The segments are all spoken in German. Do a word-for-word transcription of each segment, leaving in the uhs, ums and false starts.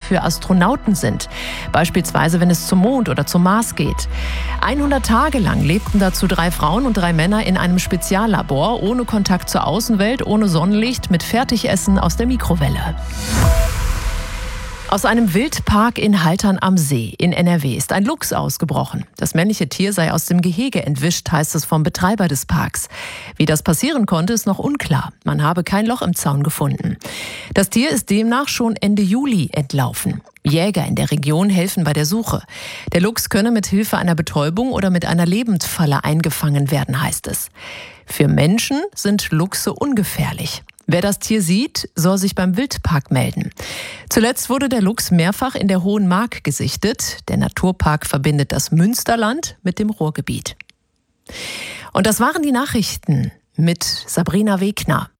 für Astronauten sind. Beispielsweise, wenn es zum Mond oder zum Mars geht. hundert Tage lang lebten dazu drei Frauen und drei Männer in einem Speziallabor, ohne Kontakt zur Außenwelt, ohne Sonnenlicht, mit Fertigessen aus der Mikrowelle. Aus einem Wildpark in Haltern am See in N R W ist ein Luchs ausgebrochen. Das männliche Tier sei aus dem Gehege entwischt, heißt es vom Betreiber des Parks. Wie das passieren konnte, ist noch unklar. Man habe kein Loch im Zaun gefunden. Das Tier ist demnach schon Ende Juli entlaufen. Jäger in der Region helfen bei der Suche. Der Luchs könne mit Hilfe einer Betäubung oder mit einer Lebendfalle eingefangen werden, heißt es. Für Menschen sind Luchse ungefährlich. Wer das Tier sieht, soll sich beim Wildpark melden. Zuletzt wurde der Luchs mehrfach in der Hohen Mark gesichtet. Der Naturpark verbindet das Münsterland mit dem Ruhrgebiet. Und das waren die Nachrichten mit Sabrina Wegner.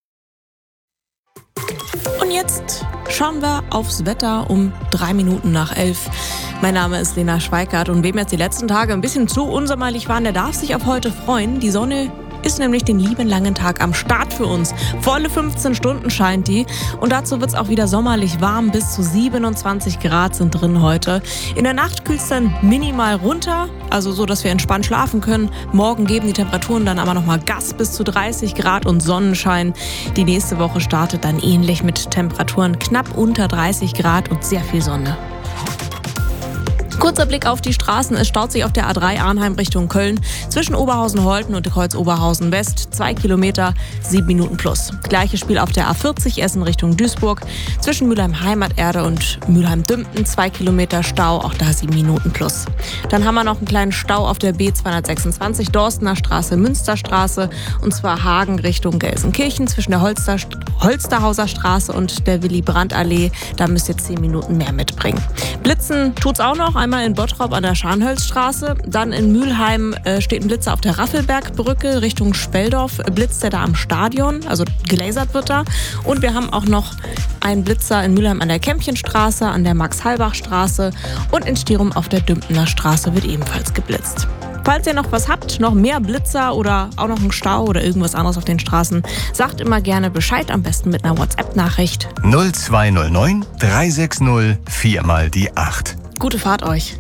Und jetzt schauen wir aufs Wetter um drei Minuten nach elf. Mein Name ist Lena Schweikart und wem jetzt die letzten Tage ein bisschen zu unsommerlich waren, der darf sich auf heute freuen. Die Sonne ist nämlich den lieben langen Tag am Start für uns. Volle fünfzehn Stunden scheint die. Und dazu wird es auch wieder sommerlich warm. Bis zu siebenundzwanzig Grad sind drin heute. In der Nacht kühlt es dann minimal runter, also so, dass wir entspannt schlafen können. Morgen geben die Temperaturen dann aber nochmal Gas, bis zu dreißig Grad und Sonnenschein. Die nächste Woche startet dann ähnlich mit Temperaturen knapp unter dreißig Grad und sehr viel Sonne. Kurzer Blick auf die Straßen. Es staut sich auf der A drei Arnheim Richtung Köln zwischen Oberhausen-Holten und Kreuz Oberhausen-West. Zwei Kilometer, sieben Minuten plus. Gleiches Spiel auf der A vierzig Essen Richtung Duisburg zwischen Mülheim-Heimaterde und Mülheim-Dümpten. Zwei Kilometer Stau, auch da sieben Minuten plus. Dann haben wir noch einen kleinen Stau auf der B zweihundertsechsundzwanzig Dorstener Straße, Münsterstraße, und zwar Hagen Richtung Gelsenkirchen zwischen der Holster, Holsterhauser Straße und der Willy-Brandt-Allee. Da müsst ihr zehn Minuten mehr mitbringen. Blitzen tut's auch noch. Einmal in Bottrop an der Scharnhölzstraße, dann in Mülheim äh, steht ein Blitzer auf der Raffelbergbrücke Richtung Speldorf, blitzt der da am Stadion, also gelasert wird da. Und wir haben auch noch einen Blitzer in Mülheim an der Kämpchenstraße, an der Max-Halbach-Straße und in Stirum auf der Dümpener Straße wird ebenfalls geblitzt. Falls ihr noch was habt, noch mehr Blitzer oder auch noch einen Stau oder irgendwas anderes auf den Straßen, sagt immer gerne Bescheid, am besten mit einer WhatsApp-Nachricht. null zwei null neun drei sechs null vier mal die acht. Gute Fahrt euch.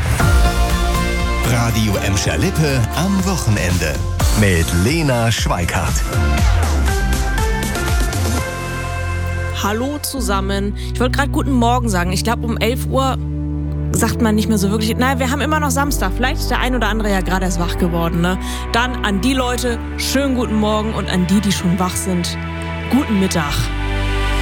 Radio Emscher-Lippe am Wochenende mit Lena Schweikart. Hallo zusammen. Ich wollte gerade guten Morgen sagen. Ich glaube, um elf Uhr sagt man nicht mehr so wirklich. Naja, wir haben immer noch Samstag. Vielleicht ist der ein oder andere ja gerade erst wach geworden. Ne? Dann an die Leute schönen guten Morgen und an die, die schon wach sind, guten Mittag.